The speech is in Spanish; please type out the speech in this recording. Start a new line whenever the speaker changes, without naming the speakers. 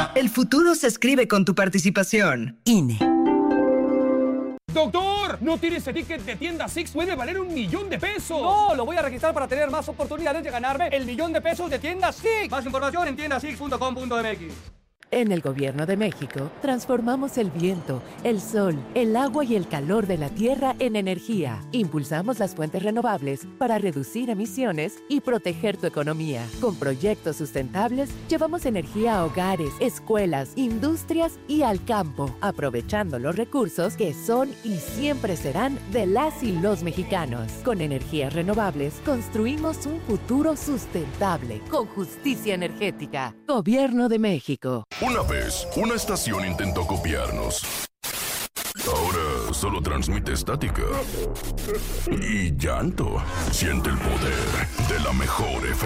El futuro se escribe con tu participación. INE.
¡Doctor! ¿No tiene ese ticket de tienda Six? ¡Puede valer $1.000.000!
No, lo voy a registrar para tener más oportunidades de ganarme el $1.000.000 de tienda Six. Más información en tiendasix.com.mx.
En el Gobierno de México, transformamos el viento, el sol, el agua y el calor de la tierra en energía. Impulsamos las fuentes renovables para reducir emisiones y proteger tu economía. Con proyectos sustentables, llevamos energía a hogares, escuelas, industrias y al campo, aprovechando los recursos que son y siempre serán de las y los mexicanos. Con energías renovables, construimos un futuro sustentable, con justicia energética. Gobierno de México.
Una vez, una estación intentó copiarnos. Ahora solo transmite estática y llanto. Siente el poder de la mejor FM.